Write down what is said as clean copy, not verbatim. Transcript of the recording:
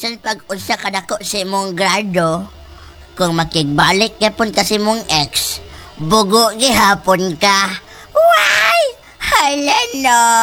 bisan pag unsa ka dako sa imong grado, kung makigbalik yapon ka sa imong ex, bugo gihapon ka. Why? Hala no.